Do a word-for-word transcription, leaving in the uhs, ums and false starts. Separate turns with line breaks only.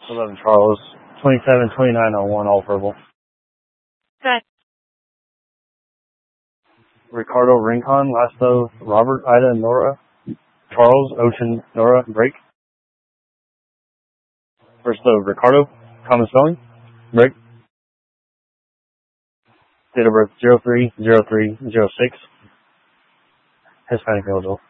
eleven Charles, twenty-seven twenty-nine oh one, all verbal.
Good.
Ricardo Rincon, last of Robert, Ida, Nora, Charles, Ocean, Nora, break. First of Ricardo, common spelling, break. Date of birth zero three zero three zero six. Hispanic eligible.